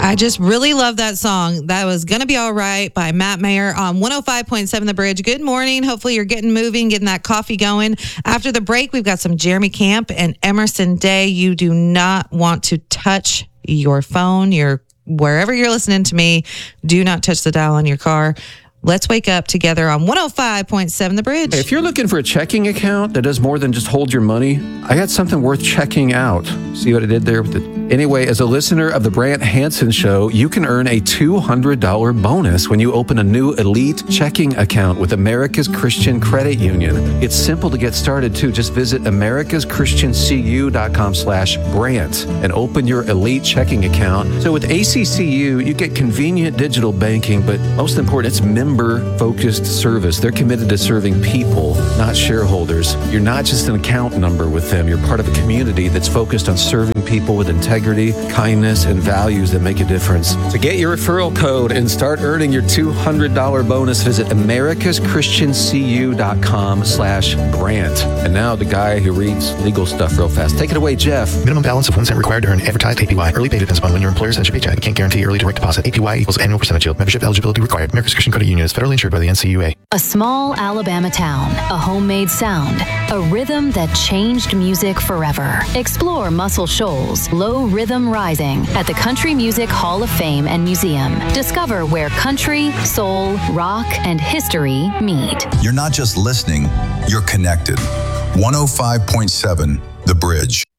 I just really love that song. That was Gonna Be All Right by Matt Mayer on 105.7 The Bridge. Good morning. Hopefully you're getting moving, getting that coffee going. After the break, we've got some Jeremy Camp and Emerson Day. You do not want to touch your phone, wherever you're listening to me. Do not touch the dial on your car. Let's wake up together on 105.7 The Bridge. Hey, if you're looking for a checking account that does more than just hold your money, I got something worth checking out. See what I did there? Anyway, as a listener of the Brant Hansen Show, you can earn a $200 bonus when you open a new elite checking account with America's Christian Credit Union. It's simple to get started, too. Just visit americaschristiancu.com/Brant and open your elite checking account. So with ACCU, you get convenient digital banking, but most important, it's member-focused service. They're committed to serving people, not shareholders. You're not just an account number with them. You're part of a community that's focused on serving people with integrity, kindness, and values that make a difference. To get your referral code and start earning your $200 bonus, visit americaschristiancu.com/Brant. And now the guy who reads legal stuff real fast. Take it away, Jeff. Minimum balance of 1 cent required to earn advertised APY. Early pay depends upon when your employer sends your paycheck. Can't guarantee early direct deposit. APY equals annual percentage yield. Membership eligibility required. America's Christian Credit Union is federally insured by the NCUA. A small Alabama town, a homemade sound, a rhythm that changed music forever. Explore Muscle Shoals, Low Rhythm Rising at the Country Music Hall of Fame and Museum. Discover where country, soul, rock, and history meet. You're not just listening, you're connected. 105.7 The Bridge.